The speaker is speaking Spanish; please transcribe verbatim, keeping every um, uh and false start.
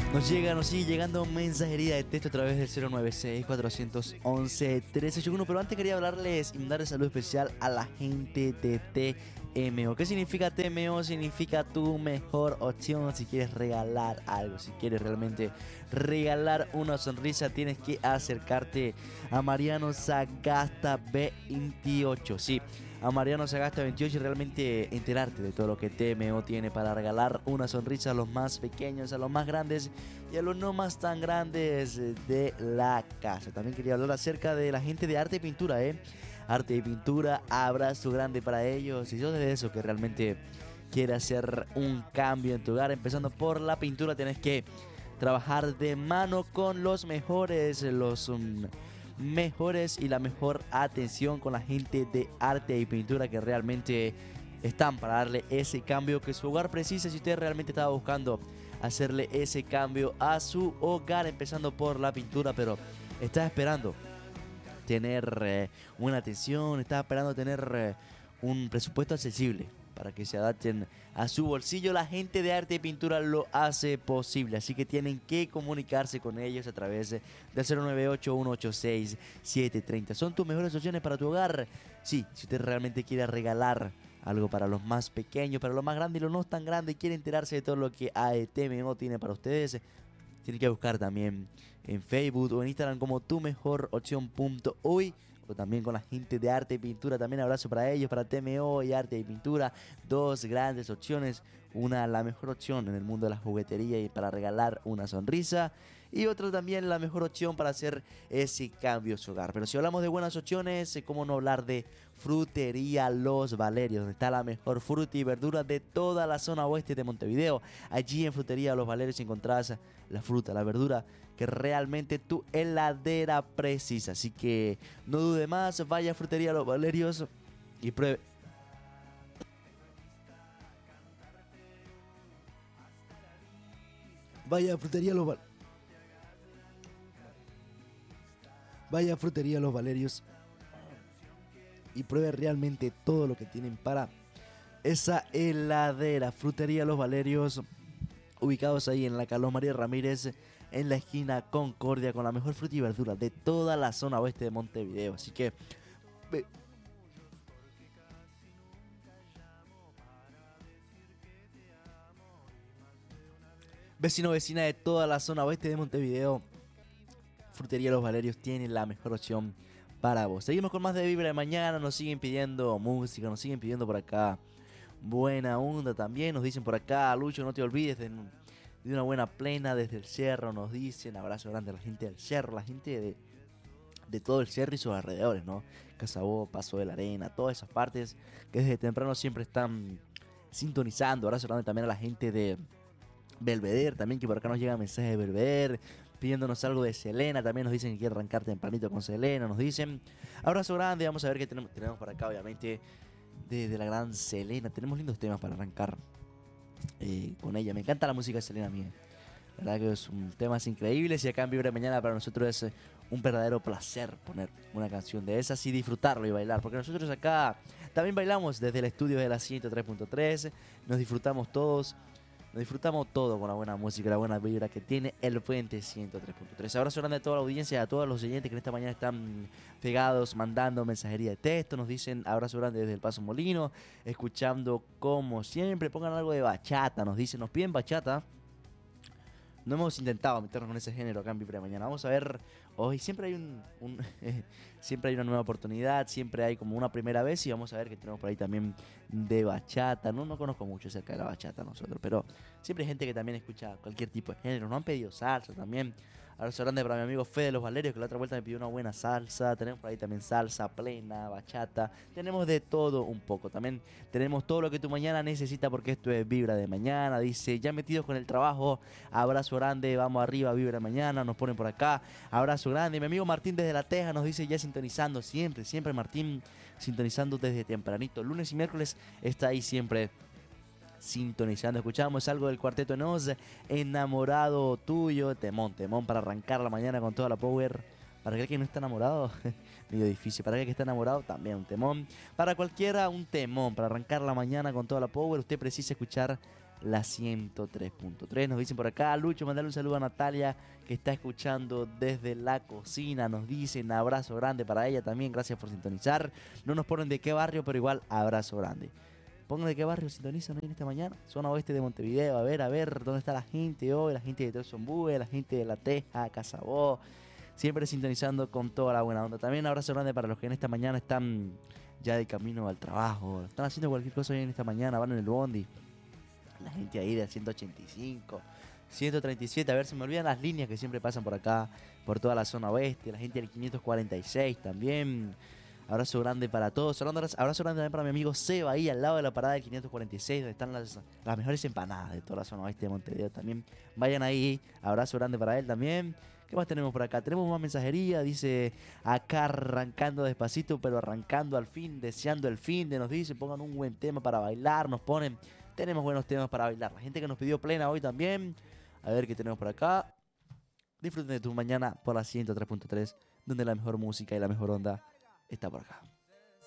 Nos llega, nos sigue llegando mensajería de texto a través del cero nueve seis, cuatro once, uno tres ocho uno. Pero antes quería hablarles y mandarle saludo especial a la gente de T M O. ¿Qué significa T M O? Significa tu mejor opción si quieres regalar algo. Si quieres realmente regalar una sonrisa, tienes que acercarte a Mariano Sagasta veintiocho. Sí, a Mariano Sagasta veintiocho y realmente enterarte de todo lo que T M O tiene para regalar una sonrisa a los más pequeños, a los más grandes y a los no más tan grandes de la casa. También quería hablar acerca de la gente de arte y pintura, ¿eh? Arte y pintura, abrazo grande para ellos. Y yo de eso que realmente quiere hacer un cambio en tu hogar, empezando por la pintura, tenés que trabajar de mano con los mejores, los... Um, mejores y la mejor atención con la gente de arte y pintura que realmente están para darle ese cambio que su hogar precisa. Si usted realmente estaba buscando hacerle ese cambio a su hogar, empezando por la pintura, pero está esperando tener eh, una atención, está esperando tener eh, un presupuesto accesible para que se adapten a su bolsillo, la gente de arte y pintura lo hace posible. Así que tienen que comunicarse con ellos a través del cero nueve ocho, uno ocho seis, siete tres cero. Son tus mejores opciones para tu hogar. Sí, si usted realmente quiere regalar algo para los más pequeños, para los más grandes y los no tan grandes, quiere enterarse de todo lo que T M O tiene para ustedes, tiene que buscar también en Facebook o en Instagram como tu mejor opción punto uy. O también con la gente de arte y pintura. También abrazo para ellos, para T M O y arte y pintura. Dos grandes opciones. Una, la mejor opción en el mundo de la juguetería y para regalar una sonrisa. Y otra también la mejor opción para hacer ese cambio en su hogar. Pero si hablamos de buenas opciones, ¿cómo no hablar de Frutería Los Valerios? Donde está la mejor fruta y verdura de toda la zona oeste de Montevideo. Allí en Frutería Los Valerios encontrás la fruta, la verdura que realmente tu heladera precisa. Así que no dude más, vaya a Frutería Los Valerios y pruebe. Vaya a Frutería Los Valerios. Vaya a Frutería Los Valerios y pruebe realmente todo lo que tienen para esa heladera. Frutería Los Valerios, ubicados ahí en la Carlos María Ramírez, en la esquina Concordia, con la mejor fruta y verdura de toda la zona oeste de Montevideo. Así que ve. Vecino, vecina de toda la zona oeste de Montevideo, Frutería Los Valerios tiene la mejor opción para vos. Seguimos con más de Vibra de Mañana. Nos siguen pidiendo música, nos siguen pidiendo por acá buena onda también. Nos dicen por acá, Lucho, no te olvides de, de una buena plena desde el cerro. Nos dicen, abrazo grande a la gente del cerro, la gente de, de todo el cerro y sus alrededores, ¿no? Casabó, Paso de la Arena, todas esas partes que desde temprano siempre están sintonizando. Abrazo grande también a la gente de Belvedere, también que por acá nos llega mensaje de Belvedere pidiéndonos algo de Selena. También nos dicen que quiere arrancar tempranito con Selena. Nos dicen abrazo grande. Vamos a ver qué tenemos, tenemos por acá, obviamente, de, de la gran Selena. Tenemos lindos temas para arrancar eh, con ella. Me encanta la música de Selena a mí. La verdad que es un temas increíbles. Y acá en Vibra de Mañana para nosotros es un verdadero placer poner una canción de esas y disfrutarlo y bailar. Porque nosotros acá también bailamos desde el estudio de la ciento tres punto tres. Nos disfrutamos todos. Nos disfrutamos todo con la buena música, la buena vibra que tiene el Puente ciento tres punto tres. Abrazo grande a toda la audiencia, a todos los oyentes que en esta mañana están pegados, mandando mensajería de texto. Nos dicen abrazo grande desde el Paso Molino, escuchando como siempre. Pongan algo de bachata, nos dicen, nos piden bachata. No hemos intentado meternos con ese género acá en Vibra de Mañana. Vamos a ver, hoy siempre hay un, un eh, siempre hay una nueva oportunidad, siempre hay como una primera vez y vamos a ver que tenemos por ahí también de bachata. No, no conozco mucho acerca de la bachata nosotros, pero siempre hay gente que también escucha cualquier tipo de género. Nos han pedido salsa también. Abrazo grande para mi amigo Fede Los Valerios, que la otra vuelta me pidió una buena salsa. Tenemos por ahí también salsa plena, bachata. Tenemos de todo un poco. También tenemos todo lo que tu mañana necesita porque esto es Vibra de Mañana. Dice, ya metidos con el trabajo, abrazo grande, vamos arriba, Vibra de Mañana. Nos ponen por acá, abrazo grande. Mi amigo Martín desde La Teja nos dice, ya sintonizando siempre, siempre Martín, sintonizando desde tempranito. Lunes y miércoles está ahí siempre sintonizando. Escuchamos algo del Cuarteto Nos, Enamorado Tuyo, temón, temón para arrancar la mañana con toda la power. Para aquel que no está enamorado, medio difícil. Para aquel que está enamorado, también un temón. Para cualquiera, un temón. Para arrancar la mañana con toda la power, usted precisa escuchar la ciento tres punto tres. Nos dicen por acá, Lucho, mandale un saludo a Natalia, que está escuchando desde la cocina. Nos dicen, abrazo grande para ella también, gracias por sintonizar. No nos ponen de qué barrio, pero igual, abrazo grande. Pongan de qué barrio sintonizan hoy en esta mañana. Zona oeste de Montevideo, a ver, a ver, ¿dónde está la gente hoy? La gente de Teosombúe, la gente de La Teja, Casabó. Siempre sintonizando con toda la buena onda. También un abrazo grande para los que en esta mañana están ya de camino al trabajo. Están haciendo cualquier cosa hoy en esta mañana, van en el bondi. La gente ahí de ciento ochenta y cinco, ciento treinta y siete, a ver, se me olvidan las líneas que siempre pasan por acá, por toda la zona oeste. La gente del quinientos cuarenta y seis también. Abrazo grande para todos. Abrazo grande también para mi amigo Seba, ahí al lado de la parada del quinientos cuarenta y seis, donde están las, las mejores empanadas de toda la zona oeste de Montevideo también. Vayan ahí. Abrazo grande para él también. ¿Qué más tenemos por acá? Tenemos más mensajería. Dice, acá arrancando despacito, pero arrancando al fin, deseando el fin de, nos dice, pongan un buen tema para bailar. Nos ponen, tenemos buenos temas para bailar. La gente que nos pidió plena hoy también. A ver qué tenemos por acá. Disfruten de tu mañana por la ciento tres punto tres, donde la mejor música y la mejor onda está por acá.